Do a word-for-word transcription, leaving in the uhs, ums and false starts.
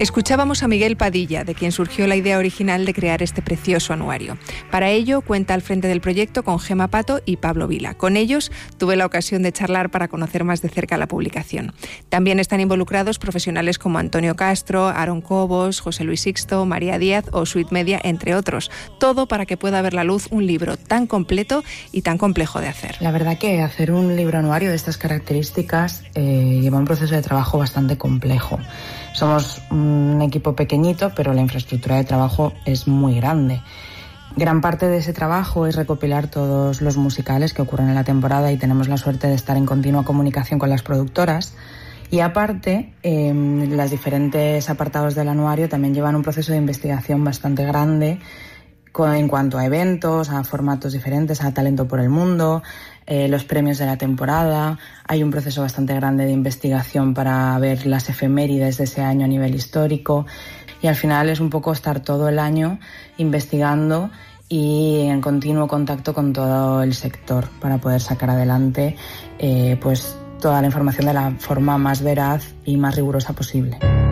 Escuchábamos a Miguel Padilla, de quien surgió la idea original de crear este precioso anuario. Para ello, cuenta al frente del proyecto con Gema Pato y Pablo Vila. Con ellos tuve la ocasión de charlar para conocer más de cerca la publicación. También están involucrados profesionales como Antonio Castro, Aaron Cobos, José Luis Sixto, María Díaz o Sweet Media, entre otros. Todo para que pueda ver la luz un libro tan completo y tan complejo de hacer. La verdad que hacer un libro anuario de estas características eh, lleva un proceso de trabajo bastante complejo. Somos un equipo pequeñito, pero la infraestructura de trabajo es muy grande. Gran parte de ese trabajo es recopilar todos los musicales que ocurren en la temporada y tenemos la suerte de estar en continua comunicación con las productoras. Y aparte, eh, los diferentes apartados del anuario también llevan un proceso de investigación bastante grande en cuanto a eventos, a formatos diferentes, a talento por el mundo, eh, los premios de la temporada. Hay un proceso bastante grande de investigación para ver las efemérides de ese año a nivel histórico. Y al final es un poco estar todo el año investigando y en continuo contacto con todo el sector para poder sacar adelante eh, pues toda la información de la forma más veraz y más rigurosa posible.